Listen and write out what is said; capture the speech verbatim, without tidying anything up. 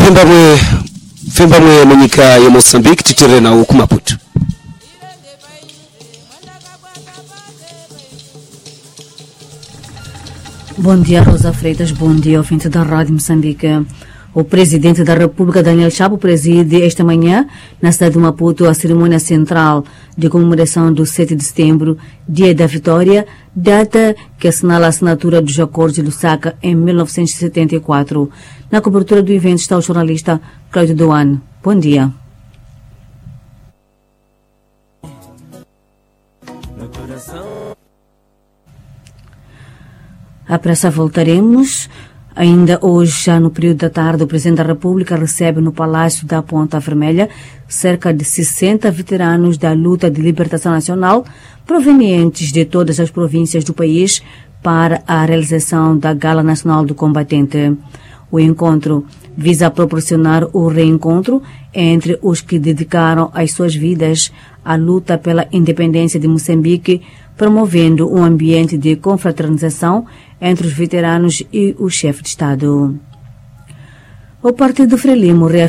Fimbamwe Fimbamwe Monica ya Moçambique titirena huku Maputo. Bom dia, Rosa Freitas. Bom dia, ouvinte da Rádio Moçambique. O presidente da República, Daniel Chapo, preside esta manhã, na cidade de Maputo, a cerimônia central de comemoração do sete de setembro, Dia da Vitória, data que assinala a assinatura dos Acordos de Lusaka em mil novecentos e setenta e quatro. Na cobertura do evento está o jornalista Cláudio Doane. Bom dia. A pressa voltaremos. Ainda hoje, já no período da tarde, o Presidente da República recebe no Palácio da Ponta Vermelha cerca de sessenta veteranos da luta de libertação nacional provenientes de todas as províncias do país para a realização da Gala Nacional do Combatente. O encontro visa proporcionar o reencontro entre os que dedicaram as suas vidas à luta pela independência de Moçambique, promovendo um ambiente de confraternização entre os veteranos e o chefe de Estado. O Partido Frelimo